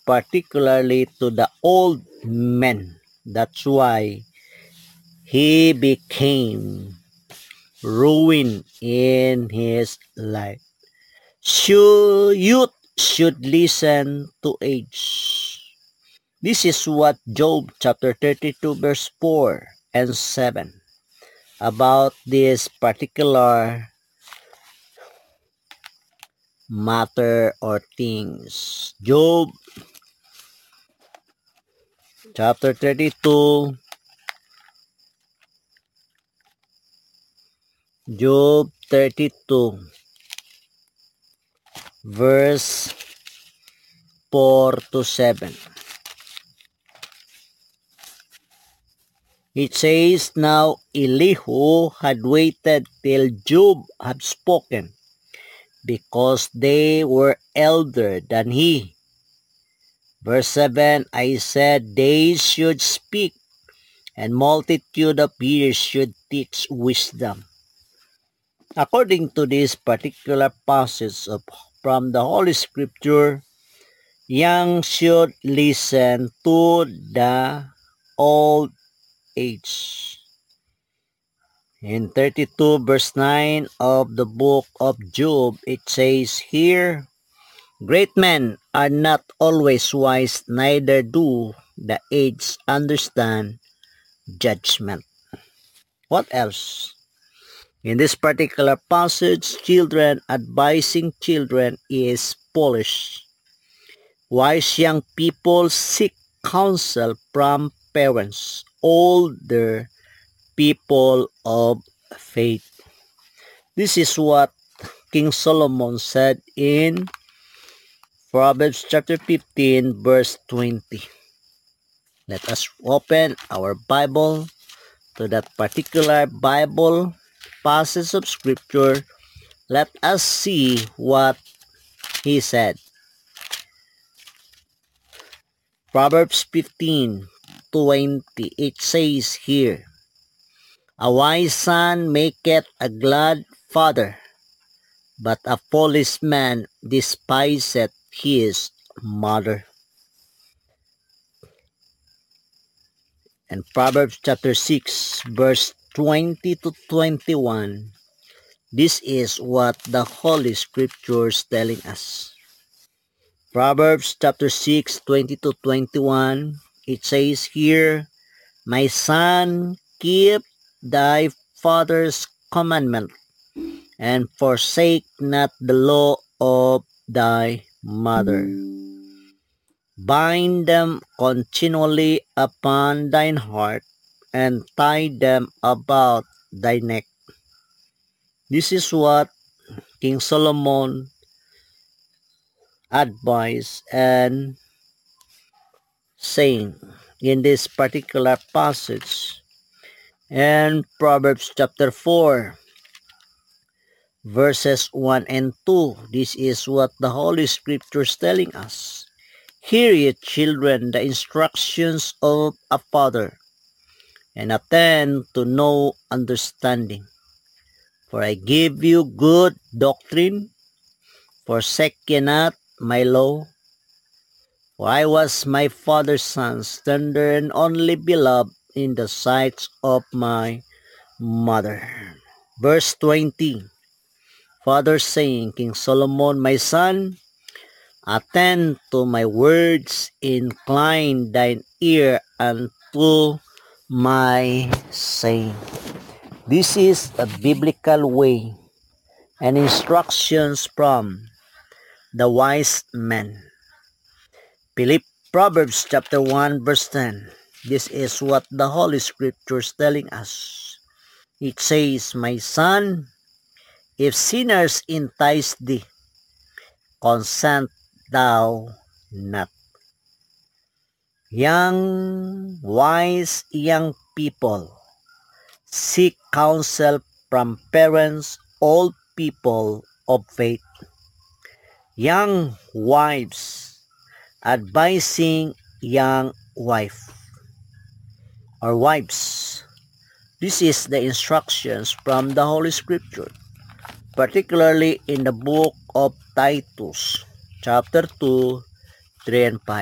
particularly to the old men. That's why he became ruin in his life. Youth should listen to age. This is what Job chapter 32 verse 4 and 7 about this particular matter or things. Job chapter 32, Job 32 verse 4 to 7. It says, Now Elihu had waited till Job had spoken, because they were elder than he. Verse 7, I said, They should speak, and multitude of years should teach wisdom. According to this particular passage from the Holy Scripture, young should listen to the old age. In 32 verse 9 of the book of Job, it says here, Great men are not always wise, neither do the aged understand judgment. What else? In this particular passage, children advising children is foolish. Wise young people seek counsel from parents, older people of faith. This is what King Solomon said in Proverbs chapter 15 verse 20. Let us open our Bible to that particular Bible passage of Scripture. Let us see what he said. Proverbs 15:20, it says here, A wise son maketh a glad father, but a foolish man despiseth his mother. And Proverbs chapter 6 verse 20 to 21, this is what the Holy Scriptures telling us. Proverbs chapter 6, 20 to 21, it says here, My son, keep thy father's commandment, and forsake not the law of thy mother. Bind them continually upon thine heart, and tie them about thy neck. This is what King Solomon advised and saying in this particular passage. And Proverbs chapter 4 verses 1 and 2, this is what the Holy Scriptures telling us. Hear ye, children, the instructions of a father, and attend to know understanding. For I give you good doctrine, forsake ye not my law. For I was my father's son, tender and only beloved in the sight of my mother. Verse 20, Father saying, King Solomon, my son, attend to my words, incline thine ear unto my saying. This is a biblical way and instructions from the wise men. Proverbs chapter 1 verse 10. This is what the Holy Scriptures telling us. It says, My son, if sinners entice thee, consent thou not. Young, wise young people seek counsel from parents, old people of faith. Young wives advising young wife or wives. This is the instructions from the Holy Scripture, particularly in the book of Titus, chapter 2, 3 and 5.